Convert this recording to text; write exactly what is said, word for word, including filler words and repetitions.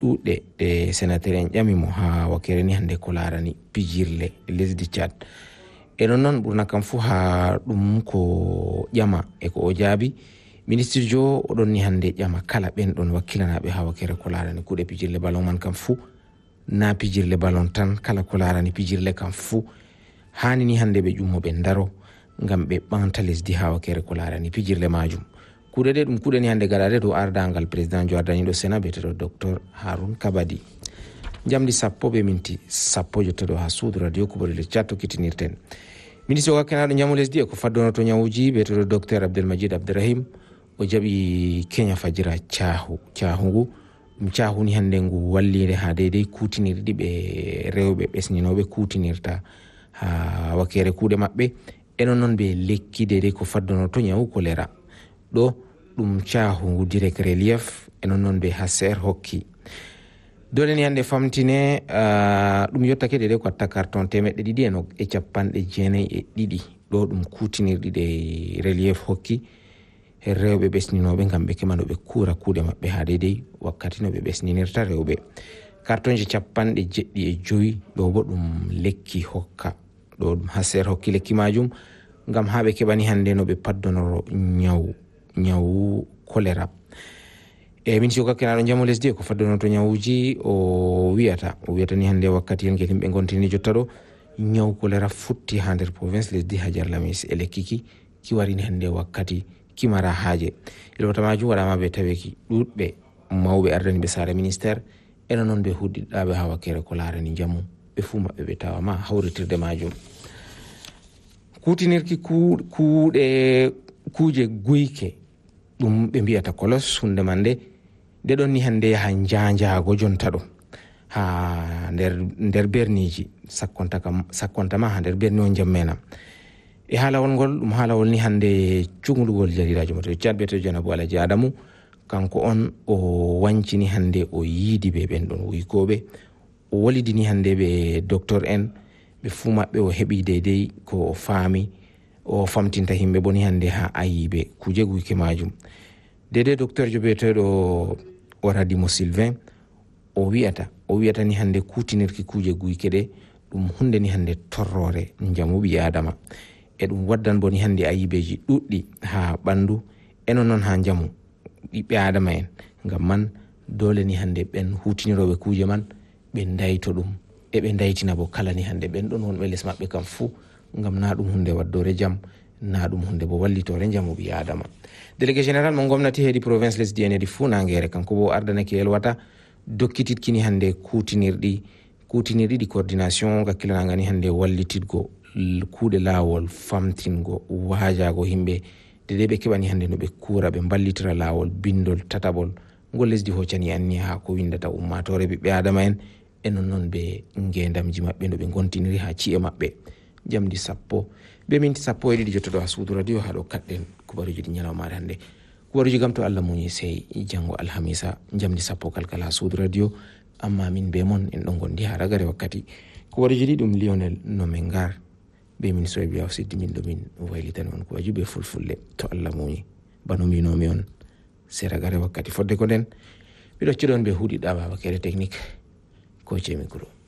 ɗuɗɗe ɗe sénateur en ƴamimo ha wakere ni hande ko larani pijirle lesdi Tchad. E non non ɓurna kam fu ha ɗum ko ƴama e ko o jaabi ministre jo oɗon ni hande ƴama kala ɓen ɗon wakkilanaɓe ha wakere ko larani kuuɗe pijirle ballon man kam fu na pijirle ballon tan, kala ko larani pijirle kam fu hani ni hande ɓe ƴummo ɓe daro ngam ɓe ɓanta lesdi ha wakere ko larani pijirle majum. kuuɗe ɗe ɗum kuuɗe ni hande gaɗaɗe dow ardangal président jo ardaniɗo sénat biyeteɗo docteur Haroun Kabadi. Jamdi sappo be minti sappo jottaɗo ha suudu radio kubaɗole catto kittinirten. Ministre o gakkanaɗo jamu lesdi e ko faddonoto ñawuji biyeteɗo docteur Abdelmajid Abderrahim o jaɓi keña fajira caahu caahu ngu ɗum caahu ni hande ngu wallire ha deydey kutinirɗi ɓe rewɓe ɓesninoɓe kutinirta ha wakere kuuɗe maɓɓe e non noon ɓe lekki deydey ko faddonoto ñawu kolera ɗo ɗum caahu ngu direct relief e non noon ɓe haser hokki dole ni hande famtine ɗum yottake deydey ko watta carton temeɗɗe ɗiɗi eno e capanɗe jeenayyi e ɗiɗi ɗo ɗum kutinirɗi ɗe relief hokki e rewɓe ɓesninoɓe ngam ɓe keɓa no ɓe kuura kuuɗe maɓɓe ha deydey wakkati no ɓe ɓesninirta rewɓe. carton je capanɗe jeɗɗi e joyi ɗo bo ɗum lekki hokka ɗo ɗum haser hokki lekki majum ngam ha ɓe keɓani hande no ɓe paddonoro ñawu ñawu choléra. e min siyo kakkenaɗo jamu lesdi e ko faddonoto ñawuji o wiyata o wiyata ni hande wakkati hen ngel yimɓe gontini jotta ɗo ñawu choléra futti ha nder province lesdi Hadjar Lamis e lekkiki ki warini hande wakkati kimara haaje ilwata majum waɗama ɓe taweki ɗuɗɓe mawɓe ardani ɓe saare ministére eno noon ɓe huɗɗiɗaɓe ha wakkere ko larani jamu ɓe fuu maɓɓe ɓe tawama hawritirde majum. kutinirki kuuɗe kuuje guyke ɗum ɓe mbiyata kolos hunde man nde nde ɗon ni hande yaha janjago jonta ɗo ha nder nder berniji sakkontama ha nder berni on jammena e haalawol ngol ɗum haalawol ni hande cugdugol jarirajo mo to Tchad biyeteɗo Janabou Alaji Adamou kanko on o wancini hande o yiidi ɓe ɓen ɗon wuykoɓe o walidini hande ɓe docteur en ɓe fuu maɓɓe o heɓi deydey ko o faami o famtinta himɓe boni hande ha ayiɓe kuje guyke majum. Deydey docteur jo biyeteɗo Oradimo Sylvain o wiyata o wiyata ni hande kutinirki kuje guyke ɗe ɗum hunde ni hande torrore jamu ɓi adama e ɗum waddan boni hande ayibeji ɗuɗɗi ha ɓandu eno noon ha jamu ɓiɓɓe adama en ngam man dole ni hande ɓen hutiniroɓe kuje man ɓe dayto ɗum e ɓe daytina bo kala ni hande ɓen ɗon wonɓe less maɓɓe kam fuu ngam na ɗum hunde waddore jam na ɗum hunde bo wallitore jamu ɓi adama. délégué général mo gomnati heedi province lesdi en heedi fuu nangere kanko bo ardanake yelwata dokkititkini hande kutinirɗi kutinirɗi ɗi coordination gakkilanaga ni hande wallititgo kuuɗe laawol famtingo waajago himɓe dede ɓe keɓani hande no ɓe kuura ɓe ballitira laawol bindol tataɓol ngol lesdi hoccani anni ha ko windata ummatore ɓiɓɓe adama en e non noon ɓe ngendamji maɓɓe no ɓe gontiniri ha ci'e maɓɓe. jamdi sappo be minti sappo e ɗiɗi jottoɗo ha suudu radio haɗo kaɗɗen kubaruji ɗi ñalawmaare hande kubaruji gam to Allah muñi sey janggo alhamisa jamdi sappo kalkala ha suudu radio amma min be mon en ɗon gondi ha ragare wakkati kubaruji ɗi ɗum Lionel Nomengar be min soy biya siddi min ɗo min waylitani on kubaruji be fulfulde to Allah muñi bano mbinomi on se ragare wakkati fodde ko nden ɓeɗo cceɗon ɓe huuɗiɗa Babakere technique ko ce micro.